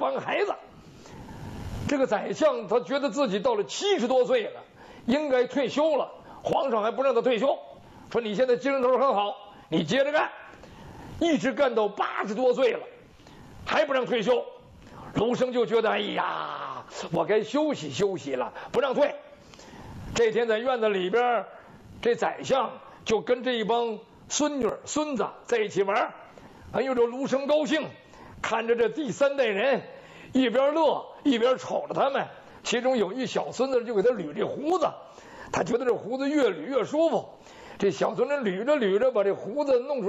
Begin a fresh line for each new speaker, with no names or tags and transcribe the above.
当孩子。这个宰相他觉得自己到了70多岁了，应该退休了，皇上还不让他退休，说你现在精神头很好，你接着干，一直干到80多岁了，还不让退休。卢生就觉得，哎呀，我该休息休息了，不让退。这天在院子里边，这宰相就跟这一帮孙女孙子在一起玩，哎呦，这卢生高兴，看着这第3代人一边乐一边瞅着他们。其中有一小孙子就给他捋这胡子，他觉得这胡子越捋越舒服。这小孙子捋着捋着，把这胡子弄出